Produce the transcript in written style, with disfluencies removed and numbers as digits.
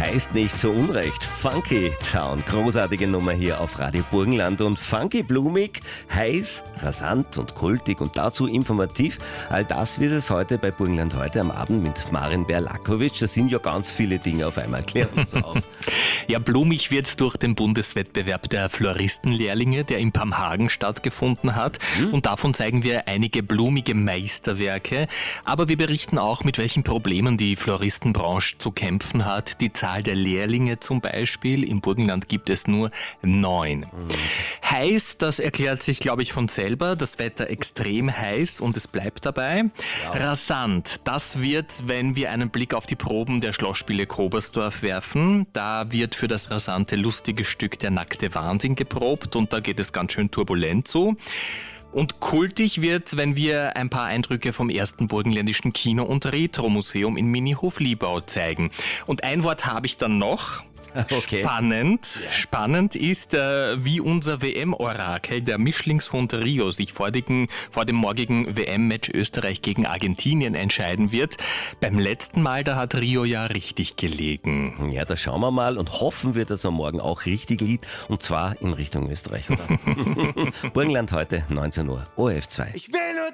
heißt nicht so unrecht. Funky Town, großartige Nummer hier auf Radio Burgenland. Und funky, blumig, heiß, rasant und kultig und dazu informativ. All das wird es heute bei Burgenland heute am Abend mit Marin Berlakovic. Da sind ja ganz viele Dinge auf einmal. Klär uns auf. Ja, blumig wird's durch den Bundeswettbewerb der Floristenlehrlinge, der in Pamhagen stattgefunden hat. Und davon zeigen wir einige blumige Meisterwerke. Aber wir berichten auch, mit welchen Problemen die Floristenbranche zu kämpfen hat. Die Zahl der Lehrlinge zum Beispiel. Im Burgenland gibt es nur 9. Heiß, das erklärt sich, glaube ich, von selber. Das Wetter extrem heiß und es bleibt dabei. Ja. Rasant, das wird, wenn wir einen Blick auf die Proben der Schlossspiele Kobersdorf werfen. Da wird für das rasante, lustige Stück der nackte Wahnsinn geprobt und da geht es ganz schön turbulent zu. Und kultig wird, wenn wir ein paar Eindrücke vom ersten burgenländischen Kino- und Retro-Museum in Minihof-Liebau zeigen. Und ein Wort habe ich dann noch. Okay. Spannend. Ja. Spannend ist, wie unser WM-Orakel, der Mischlingshund Rio, sich vor dem morgigen WM-Match Österreich gegen Argentinien entscheiden wird. Beim letzten Mal, da hat Rio ja richtig gelegen. Ja, da schauen wir mal und hoffen wir, dass er morgen auch richtig liegt. Und zwar in Richtung Österreich, oder? Burgenland heute, 19 Uhr, ORF 2. Ich will nur